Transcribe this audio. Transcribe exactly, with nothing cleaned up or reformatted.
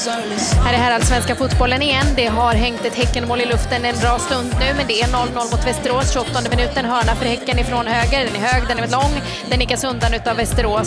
Här är här allsvenska fotbollen igen. Det har hängt ett Häckenmål i luften en bra stund nu, men det är noll noll mot Västerås. tjugoåttonde minuten, hörna för Häcken ifrån höger. Den är hög, den är lång. Den nickas undan utav Västerås.